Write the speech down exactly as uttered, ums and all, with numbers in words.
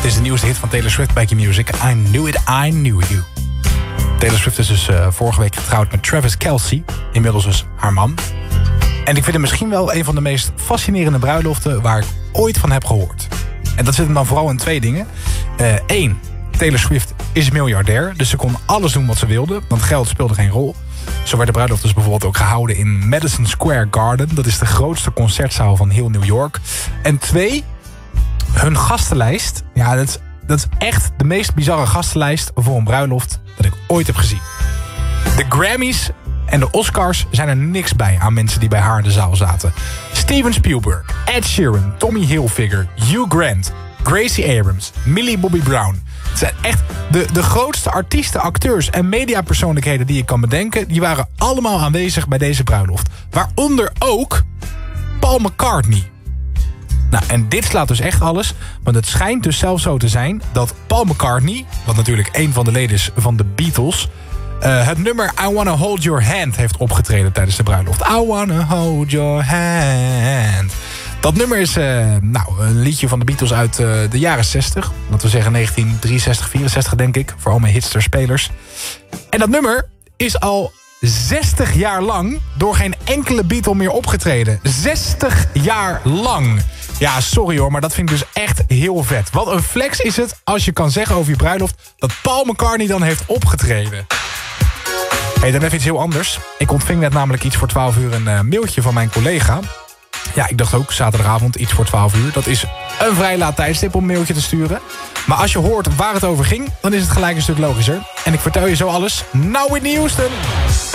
is de nieuwste hit van Taylor Swift bij Q-Music. I Knew It, I Knew You. Taylor Swift is dus uh, vorige week getrouwd met Travis Kelce. Inmiddels dus haar man. En ik vind het misschien wel een van de meest fascinerende bruiloften waar ik ooit van heb gehoord. En dat zit hem dan vooral in twee dingen. Eén, uh, Taylor Swift is miljardair. Dus ze kon alles doen wat ze wilde. Want geld speelde geen rol. Zo werd de bruiloft dus bijvoorbeeld ook gehouden in Madison Square Garden. Dat is de grootste concertzaal van heel New York. En twee, hun gastenlijst. Ja, dat is, dat is echt de meest bizarre gastenlijst voor een bruiloft dat ik ooit heb gezien. De Grammys en de Oscars zijn er niks bij aan mensen die bij haar in de zaal zaten. Steven Spielberg, Ed Sheeran, Tommy Hilfiger, Hugh Grant, Gracie Abrams, Millie Bobby Brown. Het zijn echt de, de grootste artiesten, acteurs en mediapersoonlijkheden die je kan bedenken. Die waren allemaal aanwezig bij deze bruiloft. Waaronder ook Paul McCartney. Nou, en dit slaat dus echt alles. Want het schijnt dus zelfs zo te zijn dat Paul McCartney, wat natuurlijk een van de leden is van de Beatles, Uh, het nummer I Wanna Hold Your Hand heeft opgetreden tijdens de bruiloft. I Wanna Hold Your Hand. Dat nummer is uh, nou, een liedje van de Beatles uit uh, de jaren zestig. Laten we zeggen negentien drieënzestig, vierenzestig denk ik. Voor al mijn hitster-spelers. En dat nummer is al zestig jaar lang door geen enkele Beatle meer opgetreden. zestig jaar lang. Ja, sorry hoor, maar dat vind ik dus echt heel vet. Wat een flex is het als je kan zeggen over je bruiloft dat Paul McCartney dan heeft opgetreden. Hey, dan even iets heel anders. Ik ontving net namelijk iets voor twaalf uur een uh, mailtje van mijn collega. Ja, ik dacht ook zaterdagavond iets voor twaalf uur. Dat is een vrij laat tijdstip om een mailtje te sturen. Maar als je hoort waar het over ging, dan is het gelijk een stuk logischer. En ik vertel je zo alles. Nou, Whitney Houston!